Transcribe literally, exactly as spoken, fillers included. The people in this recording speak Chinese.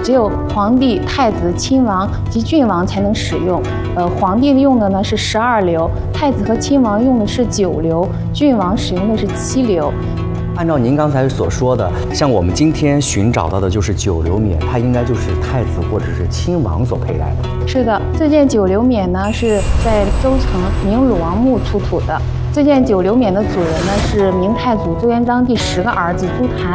只有皇帝、太子、亲王及郡王才能使用。呃，皇帝用的呢是十二流，太子和亲王用的是九流，郡王使用的是七流。 按照您刚才所说的，像我们今天寻找到的就是九流冕，它应该就是太子或者是亲王所佩戴的。 是的，这件九流冕呢是在周城明鲁王墓出土的。这件九流冕的主人呢是明太祖朱元璋第十个儿子朱坛。